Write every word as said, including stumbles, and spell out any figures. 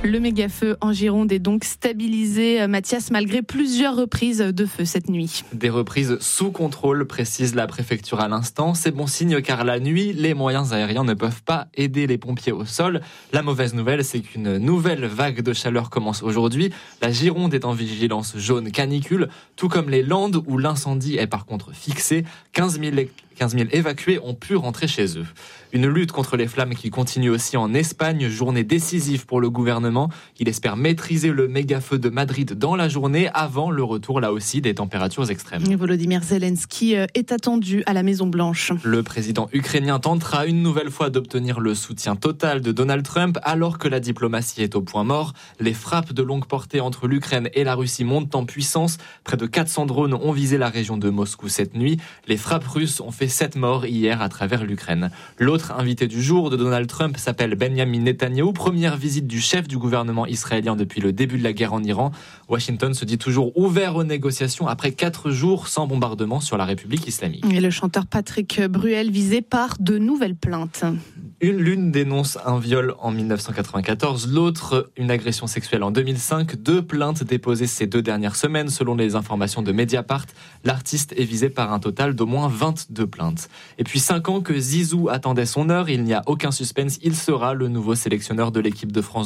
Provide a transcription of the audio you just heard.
Le méga-feu en Gironde est donc stabilisé, Mathias, malgré plusieurs reprises de feu cette nuit. Des reprises sous contrôle, précise la préfecture à l'instant. C'est bon signe car la nuit, les moyens aériens ne peuvent pas aider les pompiers au sol. La mauvaise nouvelle, c'est qu'une nouvelle vague de chaleur commence aujourd'hui. La Gironde est en vigilance jaune canicule, tout comme les Landes où l'incendie est par contre fixé. quinze mille évacués ont pu rentrer chez eux. Une lutte contre les flammes qui continue aussi en Espagne, journée décisive pour le gouvernement. Il espère maîtriser le méga-feu de Madrid dans la journée avant le retour là aussi des températures extrêmes. Volodymyr Zelensky est attendu à la Maison-Blanche. Le président ukrainien tentera une nouvelle fois d'obtenir le soutien total de Donald Trump alors que la diplomatie est au point mort. Les frappes de longue portée entre l'Ukraine et la Russie montent en puissance. Près de quatre cents drones ont visé la région de Moscou cette nuit. Les frappes russes ont fait sept morts hier à travers l'Ukraine. L'autre invité du jour de Donald Trump s'appelle Benjamin Netanyahou. Première visite du chef du gouvernement israélien depuis le début de la guerre en Iran. Washington se dit toujours ouvert aux négociations après quatre jours sans bombardement sur la République islamique. Et le chanteur Patrick Bruel visé par de nouvelles plaintes. Une, l'une dénonce un viol en dix-neuf cent quatre-vingt-quatorze, l'autre une agression sexuelle en deux mille cinq. Deux plaintes déposées ces deux dernières semaines. Selon les informations de Mediapart, l'artiste est visé par un total d'au moins vingt-deux plaintes. Et puis cinq ans que Zizou attendait son heure, il n'y a aucun suspense, il sera le nouveau sélectionneur de l'équipe de France